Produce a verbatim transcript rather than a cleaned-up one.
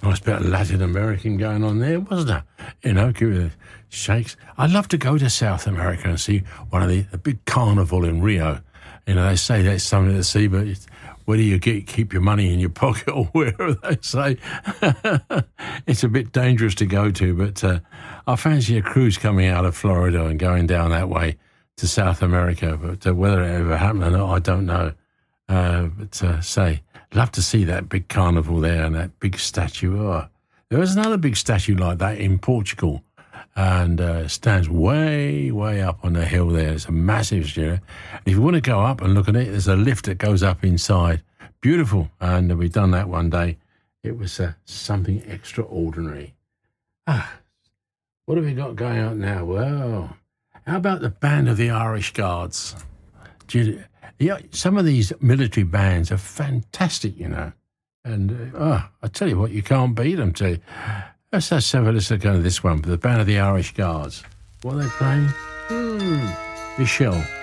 Nice bit of Latin American going on there, wasn't there? You know, give it a shakes. I'd love to go to South America and see one of the a big carnival in Rio. You know, they say that's something to see, but it's, whether you get keep your money in your pocket or wherever they say, it's a bit dangerous to go to. But uh, I fancy a cruise coming out of Florida and going down that way to South America. But uh, whether it ever happened or not, I don't know. Uh, but uh, say, love to see that big carnival there and that big statue. Oh, there was another big statue like that in Portugal, and uh, stands way, way up on the hill there. It's a massive statue. And if you want to go up and look at it, there's a lift that goes up inside. Beautiful. And we've done that one day. It was uh, something extraordinary. Ah, what have we got going on now? Well, how about the Band of the Irish Guards? Do you, yeah, some of these military bands are fantastic, you know. And, uh, oh, I tell you what, you can't beat them, too. Let's, let's have a listen to this one, the Band of the Irish Guards. What are they playing? Hmm, Michelle.